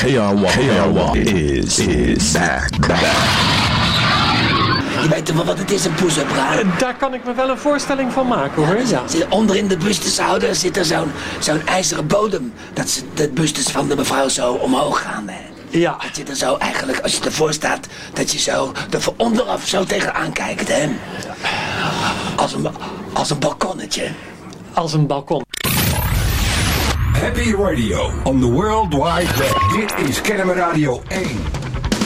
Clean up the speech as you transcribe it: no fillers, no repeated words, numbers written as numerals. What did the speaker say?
KRY is back. Je weet toch wel wat het is, een push-up bra? Daar kan ik me wel een voorstelling van maken, hoor. Ja. Onder in de bustushouder zit er zo'n ijzeren bodem. Dat de bustes van de mevrouw zo omhoog gaan. Hè. Ja. Dat je er zo eigenlijk, als je ervoor staat, dat je zo er van onderaf zo tegenaan kijkt. Hè. Als een balkonnetje. Als een balkon. Happy Radio on the World Wide Web. Dit is Kennemer Radio 1.